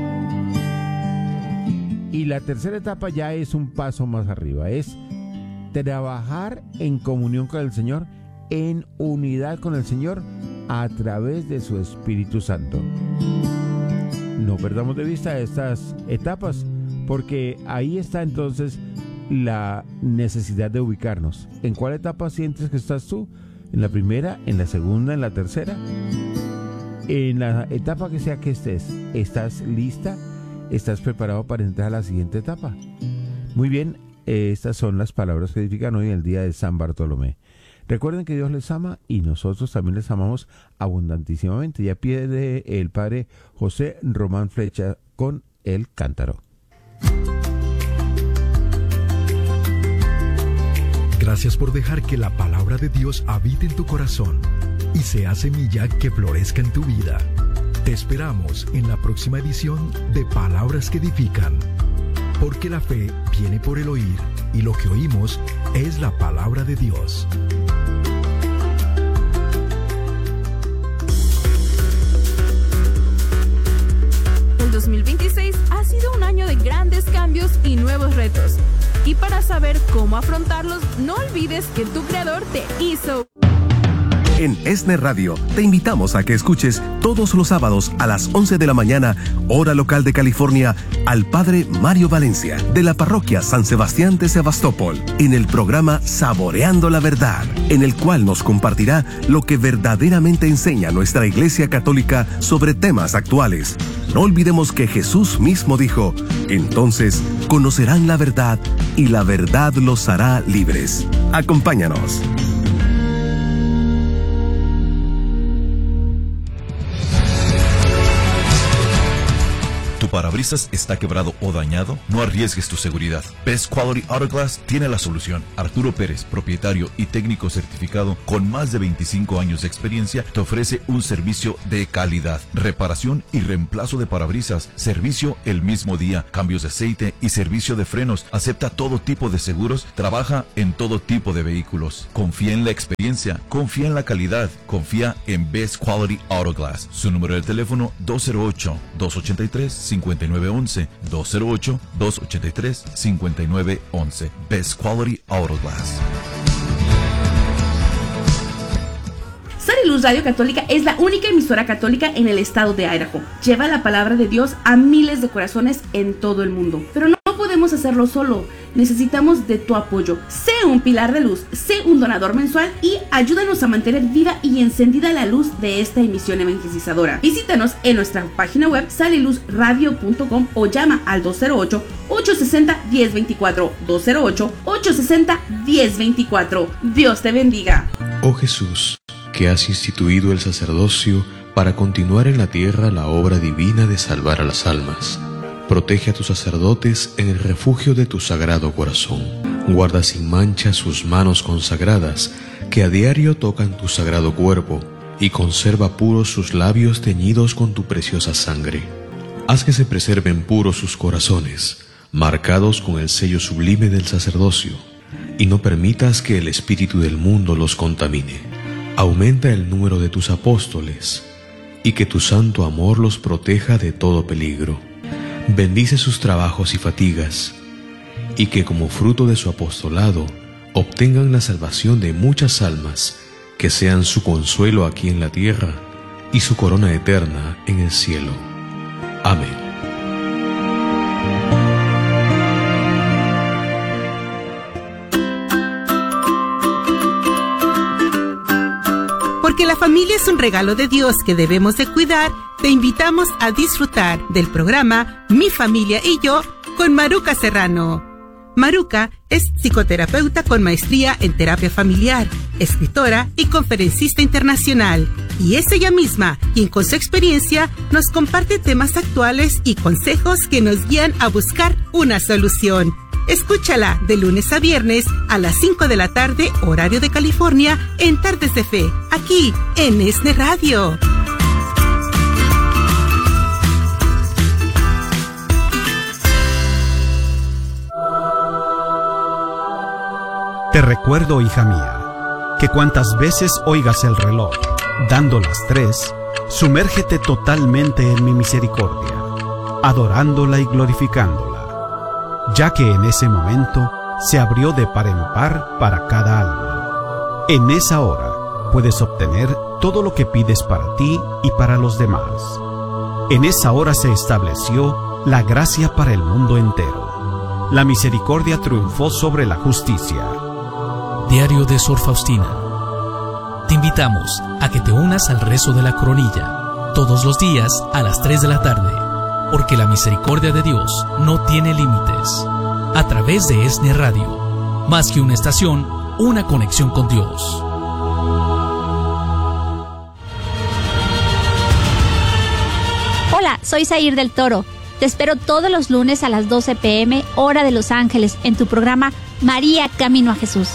Y la tercera etapa ya es un paso más arriba, es trabajar en comunión con el Señor, en unidad con el Señor, a través de su Espíritu Santo. No perdamos de vista estas etapas, porque ahí está entonces la necesidad de ubicarnos. ¿En cuál etapa sientes que estás tú? ¿En la primera, en la segunda, en la tercera? En la etapa que sea que estés, ¿estás lista? ¿Estás preparado para entrar a la siguiente etapa? Muy bien, estas son las palabras que edifican hoy en el día de San Bartolomé. Recuerden que Dios les ama y nosotros también les amamos abundantísimamente. Y a pie de el Padre José Román Flecha con el cántaro. Gracias por dejar que la palabra de Dios habite en tu corazón y sea semilla que florezca en tu vida. Te esperamos en la próxima edición de Palabras que Edifican, porque la fe viene por el oír y lo que oímos es la palabra de Dios. El 2026 ha sido un año de grandes cambios y nuevos retos. Y para saber cómo afrontarlos, no olvides que tu Creador te hizo. En ESNE Radio te invitamos a que escuches todos los sábados a las 11 de la mañana, hora local de California, al Padre Mario Valencia, de la parroquia San Sebastián de Sebastopol, en el programa Saboreando la Verdad, en el cual nos compartirá lo que verdaderamente enseña nuestra Iglesia Católica sobre temas actuales. No olvidemos que Jesús mismo dijo: entonces conocerán la verdad y la verdad los hará libres. Acompáñanos. ¿Tu parabrisas está quebrado o dañado? No arriesgues tu seguridad. Best Quality Auto Glass tiene la solución. Arturo Pérez, propietario y técnico certificado con más de 25 años de experiencia, te ofrece un servicio de calidad, reparación y reemplazo de parabrisas, servicio el mismo día, cambios de aceite y servicio de frenos. Acepta todo tipo de seguros, trabaja en todo tipo de vehículos. Confía en la experiencia, confía en la calidad, confía en Best Quality Auto Glass. Su número de teléfono 208-283-5911, 208-283-5911. Best Quality Auto Glass. Sal y Luz Radio Católica es la única emisora católica en el estado de Idaho. Lleva la palabra de Dios a miles de corazones en todo el mundo. Pero no podemos podemos hacerlo solo. Necesitamos de tu apoyo. Sé un pilar de luz, sé un donador mensual y ayúdanos a mantener viva y encendida la luz de esta emisión evangelizadora. Visítanos en nuestra página web saliluzradio.com o llama al 208-860-1024. 208-860-1024. Dios te bendiga. Oh Jesús, que has instituido el sacerdocio para continuar en la tierra la obra divina de salvar a las almas. Protege a tus sacerdotes en el refugio de tu sagrado corazón. Guarda sin mancha sus manos consagradas, que a diario tocan tu sagrado cuerpo, y conserva puros sus labios teñidos con tu preciosa sangre. Haz que se preserven puros sus corazones, marcados con el sello sublime del sacerdocio, y no permitas que el espíritu del mundo los contamine. Aumenta el número de tus apóstoles, y que tu santo amor los proteja de todo peligro. Bendice sus trabajos y fatigas, y que como fruto de su apostolado obtengan la salvación de muchas almas, que sean su consuelo aquí en la tierra y su corona eterna en el cielo. Amén. Porque la familia es un regalo de Dios que debemos de cuidar, te invitamos a disfrutar del programa Mi Familia y Yo con Maruca Serrano. Maruca es psicoterapeuta con maestría en terapia familiar, escritora y conferencista internacional. Y es ella misma quien con su experiencia nos comparte temas actuales y consejos que nos guían a buscar una solución. Escúchala de lunes a viernes a las 5 de la tarde, horario de California, en Tardes de Fe, aquí en ESNE Radio. Te recuerdo, hija mía, que cuantas veces oigas el reloj dando las 3, sumérgete totalmente en mi misericordia, adorándola y glorificándola, ya que en ese momento se abrió de par en par para cada alma. En esa hora puedes obtener todo lo que pides para ti y para los demás. En esa hora se estableció la gracia para el mundo entero. La misericordia triunfó sobre la justicia. Diario de Sor Faustina. Te invitamos a que te unas al rezo de la coronilla todos los días a las 3 de la tarde, porque la misericordia de Dios no tiene límites. A través de ESNE Radio, más que una estación, una conexión con Dios. Hola, soy Zair del Toro. Te espero todos los lunes a las 12 p.m. hora de Los Ángeles en tu programa María Camino a Jesús.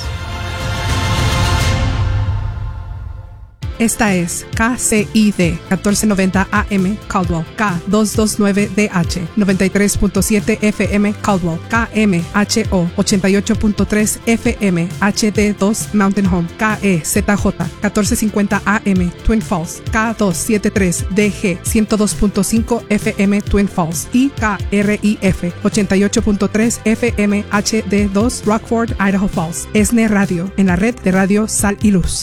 Esta es KCID 1490 AM Caldwell, K229DH 93.7 FM Caldwell, KMHO 88.3 FM HD2 Mountain Home, KEZJ 1450 AM Twin Falls, K273DG 102.5 FM Twin Falls y KRIF 88.3 FM HD2 Rockford, Idaho Falls. ESNE Radio, en la red de radio Sal y Luz.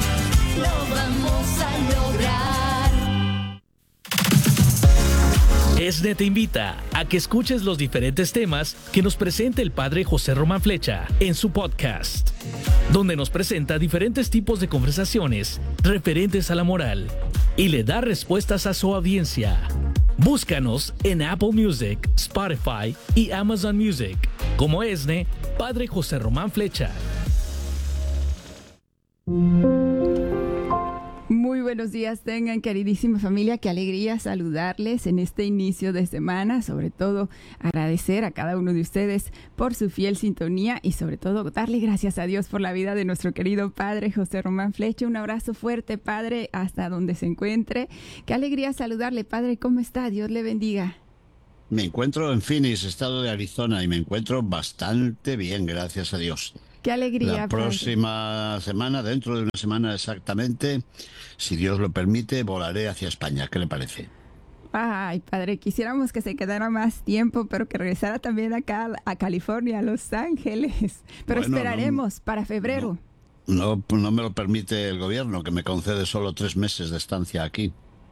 ESNE te invita a que escuches los diferentes temas que nos presenta el Padre José Román Flecha en su podcast, donde nos presenta diferentes tipos de conversaciones referentes a la moral y le da respuestas a su audiencia. Búscanos en Apple Music, Spotify y Amazon Music como ESNE, Padre José Román Flecha. Muy buenos días tengan, queridísima familia, qué alegría saludarles en este inicio de semana, sobre todo agradecer a cada uno de ustedes por su fiel sintonía y sobre todo darle gracias a Dios por la vida de nuestro querido Padre José Román Flecha. Un abrazo fuerte, Padre, hasta donde se encuentre. Qué alegría saludarle, Padre, ¿cómo está? Dios le bendiga. Me encuentro en Phoenix, estado de Arizona, y me encuentro bastante bien, gracias a Dios. Qué alegría. La próxima semana, dentro de una semana exactamente, si Dios lo permite, volaré hacia España. ¿Qué le parece? Ay, Padre, quisiéramos que se quedara más tiempo, pero que regresara también acá a California, a Los Ángeles. Pero bueno, esperaremos para febrero. No me lo permite el gobierno, que me concede solo 3 meses de estancia aquí.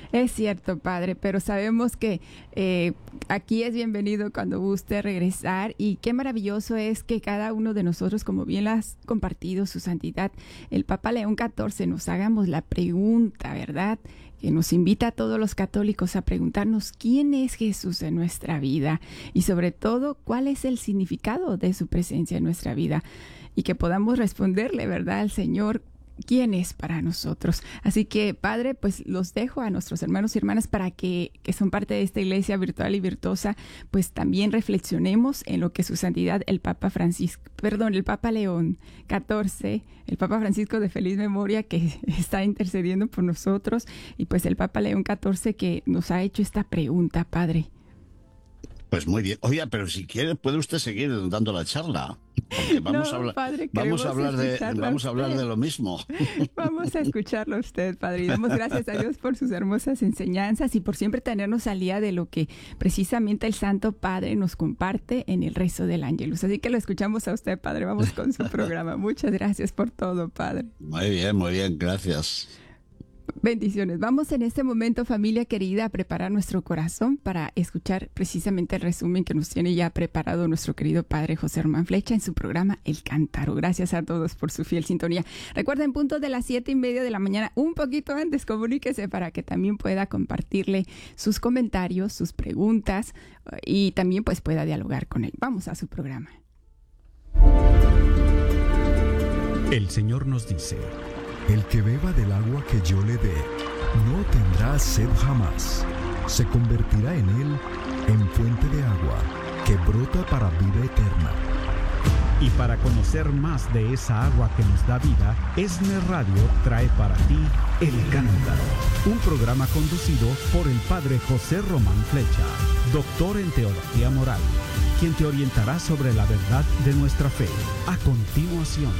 Es cierto, Padre, pero sabemos que aquí es bienvenido cuando guste regresar, y qué maravilloso es que cada uno de nosotros, como bien lo has compartido su santidad, el Papa León XIV, nos hagamos la pregunta, ¿verdad?, que nos invita a todos los católicos a preguntarnos quién es Jesús en nuestra vida y sobre todo cuál es el significado de su presencia en nuestra vida, y que podamos responderle, ¿verdad?, al Señor quién es para nosotros. Así que, Padre, pues los dejo a nuestros hermanos y hermanas para que son parte de esta iglesia virtual y virtuosa, pues también reflexionemos en lo que su santidad el Papa León XIV, el Papa Francisco de feliz memoria, que está intercediendo por nosotros, y pues el Papa León XIV que nos ha hecho esta pregunta, Padre. Pues muy bien. Oiga, pero si quiere puede usted seguir dando la charla. Porque vamos a hablar de lo mismo. Vamos a escucharlo a usted, Padre. Y damos gracias a Dios por sus hermosas enseñanzas y por siempre tenernos al día de lo que precisamente el Santo Padre nos comparte en el rezo del Ángelus. Así que lo escuchamos a usted, Padre. Vamos con su programa. Muchas gracias por todo, Padre. Muy bien, gracias. Bendiciones. Vamos en este momento, familia querida, a preparar nuestro corazón para escuchar precisamente el resumen que nos tiene ya preparado nuestro querido Padre José Román Flecha en su programa El Cántaro. Gracias a todos por su fiel sintonía. Recuerden, punto de las 7:30 de la mañana, un poquito antes, comuníquese para que también pueda compartirle sus comentarios, sus preguntas, y también pues pueda dialogar con él. Vamos a su programa. El Señor nos dice: el que beba del agua que yo le dé, no tendrá sed jamás. Se convertirá en él en fuente de agua que brota para vida eterna. Y para conocer más de esa agua que nos da vida, ESNE Radio trae para ti El Cántaro, un programa conducido por el Padre José Román Flecha, doctor en Teología Moral, quien te orientará sobre la verdad de nuestra fe. A continuación.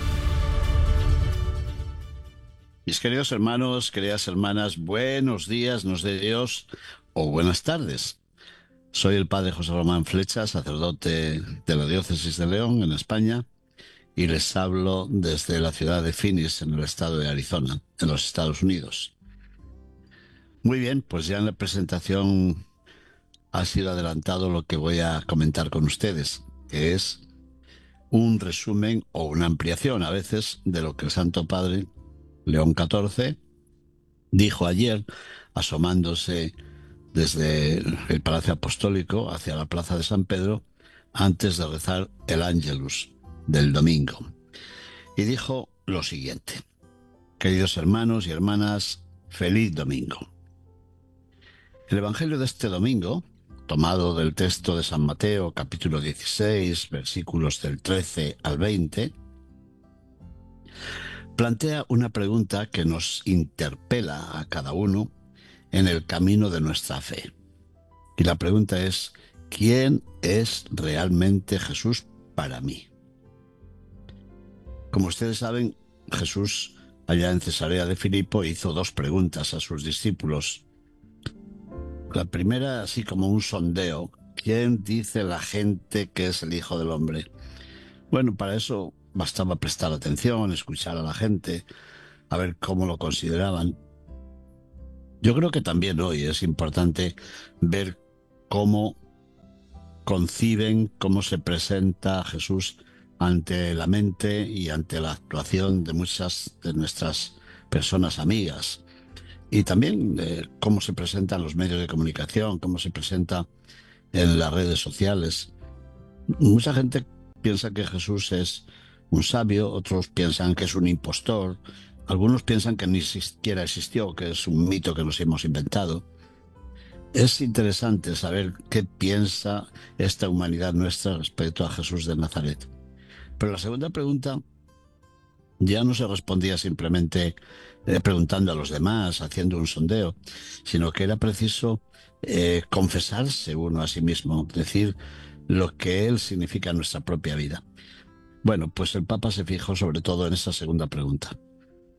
Mis queridos hermanos, queridas hermanas, buenos días, nos dé Dios, o buenas tardes. Soy el Padre José Román Flecha, sacerdote de la Diócesis de León, en España, y les hablo desde la ciudad de Phoenix, en el estado de Arizona, en los Estados Unidos. Muy bien, pues ya en la presentación ha sido adelantado lo que voy a comentar con ustedes, que es un resumen o una ampliación a veces de lo que el Santo Padre León XIV dijo ayer, asomándose desde el Palacio Apostólico hacia la Plaza de San Pedro antes de rezar el Ángelus del domingo. Y dijo lo siguiente: queridos hermanos y hermanas, feliz domingo. El Evangelio de este domingo, tomado del texto de San Mateo, capítulo 16, versículos del 13 al 20, plantea una pregunta que nos interpela a cada uno en el camino de nuestra fe. Y la pregunta es: ¿quién es realmente Jesús para mí? Como ustedes saben, Jesús, allá en Cesarea de Filipo, hizo dos preguntas a sus discípulos. La primera, así como un sondeo: ¿quién dice la gente que es el Hijo del Hombre? Bueno, para eso bastaba prestar atención, escuchar a la gente, a ver cómo lo consideraban. Yo creo que también hoy es importante ver cómo conciben, cómo se presenta Jesús ante la mente y ante la actuación de muchas de nuestras personas amigas. Y también cómo se presenta en los medios de comunicación, cómo se presenta en las redes sociales. Mucha gente piensa que Jesús es un sabio, otros piensan que es un impostor, algunos piensan que ni siquiera existió, que es un mito que nos hemos inventado. Es interesante saber qué piensa esta humanidad nuestra respecto a Jesús de Nazaret. Pero la segunda pregunta ya no se respondía simplemente preguntando a los demás, haciendo un sondeo, sino que era preciso confesarse uno a sí mismo, decir lo que Él significa en nuestra propia vida. Bueno, pues el Papa se fijó sobre todo en esa segunda pregunta.